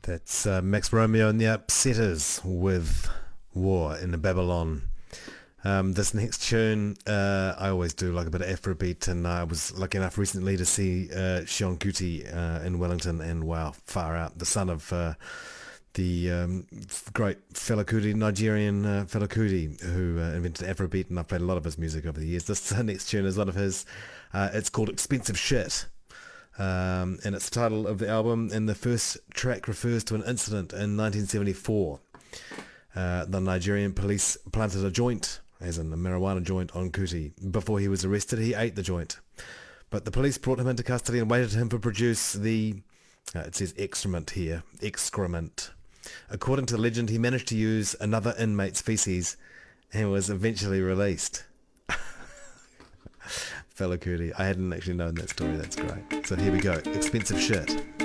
That's Max Romeo and the Upsetters with War in the Babylon. This next tune, I always do like a bit of Afrobeat, and I was lucky enough recently to see Sean Kuti in Wellington, and wow, far out. The son of the great Fela Kuti, Nigerian Fela Kuti, who invented Afrobeat, and I've played a lot of his music over the years. This next tune is one of his. It's called Expensive Shit. And it's the title of the album, and the first track refers to an incident in 1974. The Nigerian police planted a joint, as in a marijuana joint, on Kuti. Before he was arrested, he ate the joint. But the police brought him into custody and waited him to produce the, it says excrement here, excrement. According to legend, he managed to use another inmate's feces and was eventually released. Fela Kuti. I hadn't actually known that story. That's great. So here we go. Expensive Shit.